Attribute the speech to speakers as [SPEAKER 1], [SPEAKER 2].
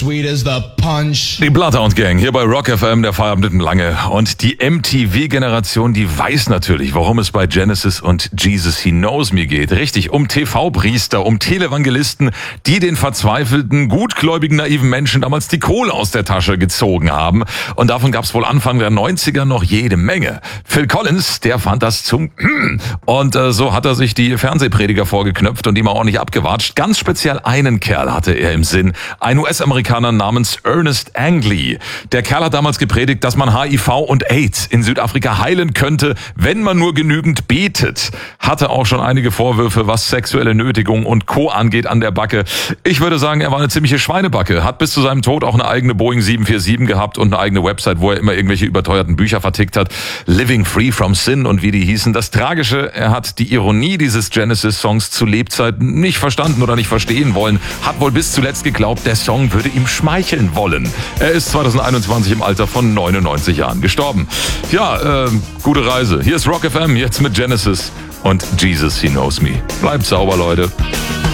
[SPEAKER 1] sweet as the punch.
[SPEAKER 2] Die Bloodhound Gang hier bei Rock FM, der Feierabend mit dem Lange. Und die MTV-Generation, die weiß natürlich, worum es bei Genesis und Jesus He Knows Me geht. Richtig, um TV-Priester, um Televangelisten, die den verzweifelten, gutgläubigen, naiven Menschen damals die Kohle aus der Tasche gezogen haben. Und davon gab es wohl Anfang der 90er noch jede Menge. Phil Collins, der fand das zum Und so hat er sich die Fernsehprediger vorgeknöpft und die mal ordentlich abgewatscht. Ganz speziell einen Kerl hatte er im Sinn. Ein US-Amerikaner namens Ernest Angley. Der Kerl hat damals gepredigt, dass man HIV und AIDS in Südafrika heilen könnte, wenn man nur genügend betet. Hatte auch schon einige Vorwürfe, was sexuelle Nötigung und Co. angeht an der Backe. Ich würde sagen, er war eine ziemliche Schweinebacke. Hat bis zu seinem Tod auch eine eigene Boeing 747 gehabt und eine eigene Website, wo er immer irgendwelche überteuerten Bücher vertickt hat. Living Free from Sin und wie die hießen. Das Tragische, er hat die Ironie dieses Genesis-Songs zu Lebzeiten nicht verstanden oder nicht verstehen wollen. Hat wohl bis zuletzt geglaubt, der Song würde ihm schmeicheln wollen. Er ist 2021 im Alter von 99 Jahren gestorben. Ja, gute Reise. Hier ist Rock FM, jetzt mit Genesis und Jesus He Knows Me. Bleibt sauber, Leute.